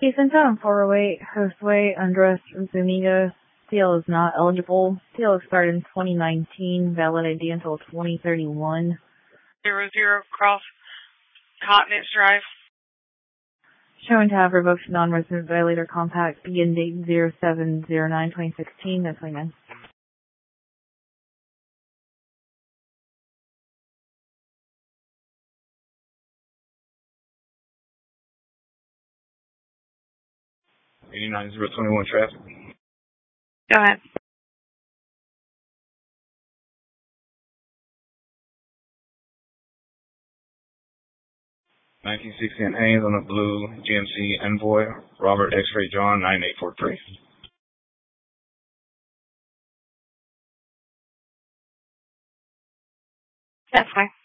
Jason Town 408, Josue Andres Zuniga. CL is not eligible. CL expired in 2019, valid ID until 2031. 00 Cross Continence Drive. Showing to have revoked non-resident violator compact, begin date 07/09/2016, that's 29. $89,021 traffic. Go ahead. $19.60 Haynes on a blue GMC Envoy, Robert X-Ray John 9843. That's fine.